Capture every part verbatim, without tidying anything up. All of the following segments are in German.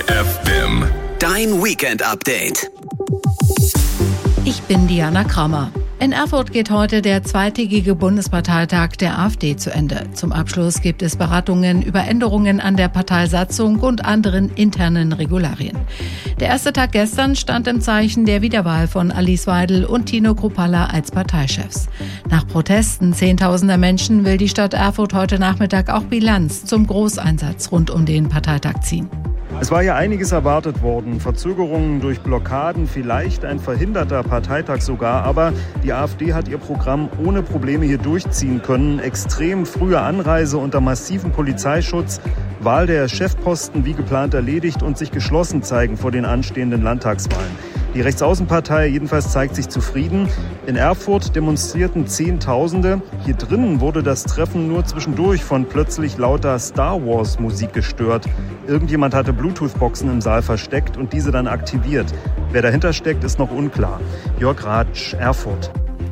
F M. Dein Weekend-Update. Ich bin Diana Krammer. In Erfurt geht heute der zweitägige Bundesparteitag der AfD zu Ende. Zum Abschluss gibt es Beratungen über Änderungen an der Parteisatzung und anderen internen Regularien. Der erste Tag gestern stand im Zeichen der Wiederwahl von Alice Weidel und Tino Kruppalla als Parteichefs. Nach Protesten zehntausender Menschen will die Stadt Erfurt heute Nachmittag auch Bilanz zum Großeinsatz rund um den Parteitag ziehen. Es war ja einiges erwartet worden, Verzögerungen durch Blockaden, vielleicht ein verhinderter Parteitag sogar, aber die AfD hat ihr Programm ohne Probleme hier durchziehen können. Extrem frühe Anreise unter massivem Polizeischutz, Wahl der Chefposten wie geplant erledigt und sich geschlossen zeigen vor den anstehenden Landtagswahlen. Die Rechtsaußenpartei jedenfalls zeigt sich zufrieden. In Erfurt demonstrierten Zehntausende. Hier drinnen wurde das Treffen nur zwischendurch von plötzlich lauter Star Wars Musik gestört. Irgendjemand hatte Bluetooth-Boxen im Saal versteckt und diese dann aktiviert. Wer dahinter steckt, ist noch unklar. Jörg Ratsch, Erfurt.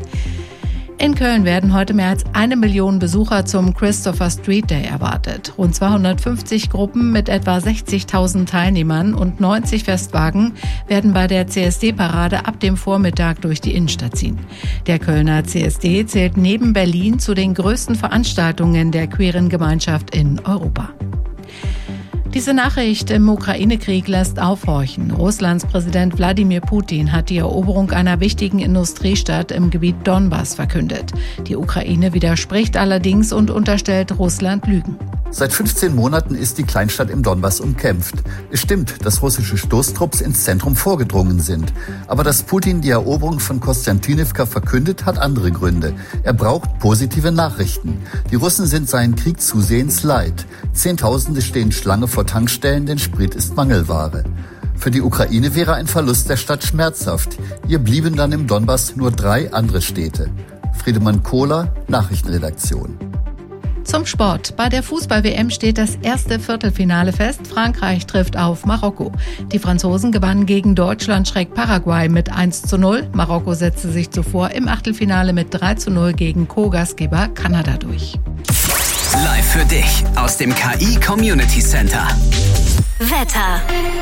In Köln werden heute mehr als eine Million Besucher zum Christopher Street Day erwartet. Rund zweihundertfünfzig Gruppen mit etwa sechzigtausend Teilnehmern und neunzig Festwagen werden bei der C S D-Parade ab dem Vormittag durch die Innenstadt ziehen. Der Kölner C S D zählt neben Berlin zu den größten Veranstaltungen der queeren Gemeinschaft in Europa. Diese Nachricht im Ukraine-Krieg lässt aufhorchen. Russlands Präsident Wladimir Putin hat die Eroberung einer wichtigen Industriestadt im Gebiet Donbass verkündet. Die Ukraine widerspricht allerdings und unterstellt Russland Lügen. Seit fünfzehn Monaten ist die Kleinstadt im Donbass umkämpft. Es stimmt, dass russische Stoßtrupps ins Zentrum vorgedrungen sind. Aber dass Putin die Eroberung von Kostjantinivka verkündet, hat andere Gründe. Er braucht positive Nachrichten. Die Russen sind seinen Krieg zusehends leid. Zehntausende stehen Schlange vor Tankstellen, denn Sprit ist Mangelware. Für die Ukraine wäre ein Verlust der Stadt schmerzhaft. Ihr blieben dann im Donbass nur drei andere Städte. Friedemann Kohler, Nachrichtenredaktion. Zum Sport. Bei der Fußball-W M steht das erste Viertelfinale fest. Frankreich trifft auf Marokko. Die Franzosen gewannen gegen Deutschland schräg Paraguay mit eins zu null. Marokko setzte sich zuvor im Achtelfinale mit drei zu null gegen Co-Gastgeber Kanada durch. Live für dich aus dem K I Community Center. Wetter.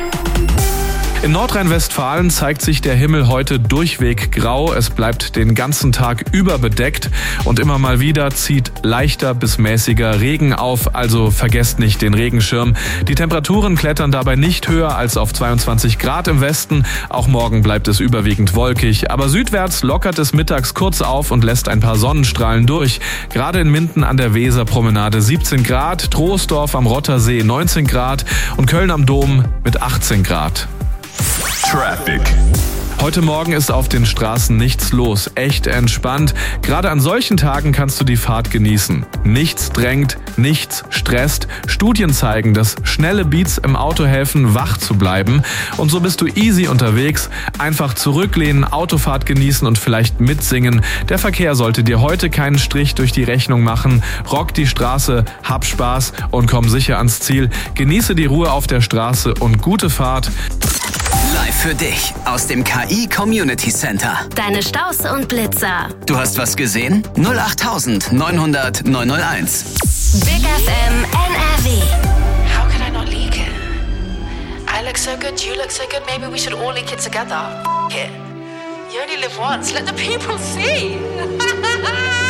In Nordrhein-Westfalen zeigt sich der Himmel heute durchweg grau. Es bleibt den ganzen Tag über bedeckt und immer mal wieder zieht leichter bis mäßiger Regen auf. Also vergesst nicht den Regenschirm. Die Temperaturen klettern dabei nicht höher als auf zweiundzwanzig Grad im Westen. Auch morgen bleibt es überwiegend wolkig. Aber südwärts lockert es mittags kurz auf und lässt ein paar Sonnenstrahlen durch. Gerade in Minden an der Weserpromenade siebzehn Grad, Troisdorf am Rottersee neunzehn Grad und Köln am Dom mit achtzehn Grad. Traffic. Heute Morgen ist auf den Straßen nichts los, echt entspannt. Gerade an solchen Tagen kannst du die Fahrt genießen. Nichts drängt, nichts stresst. Studien zeigen, dass schnelle Beats im Auto helfen, wach zu bleiben. Und so bist du easy unterwegs. Einfach zurücklehnen, Autofahrt genießen und vielleicht mitsingen. Der Verkehr sollte dir heute keinen Strich durch die Rechnung machen. Rock die Straße, hab Spaß und komm sicher ans Ziel. Genieße die Ruhe auf der Straße und gute Fahrt. Live für dich aus dem K I Community Center. Deine Staus und Blitzer. Du hast was gesehen? null acht neun null null neun null eins. Big F M N R W. How can I not leak it? I look so good, you look so good, maybe we should all leak it together. F it. You only live once, let the people see.